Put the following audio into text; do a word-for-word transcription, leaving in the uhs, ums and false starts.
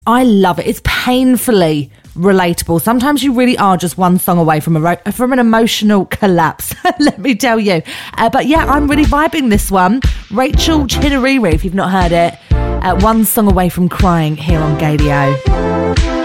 I love it. It's painfully relatable. Sometimes you really are just one song away from a from an emotional collapse, let me tell you. Uh, but yeah, I'm really vibing this one. Rachel Chinouriri, if you've not heard it, uh, one song away from crying here on Gaydio.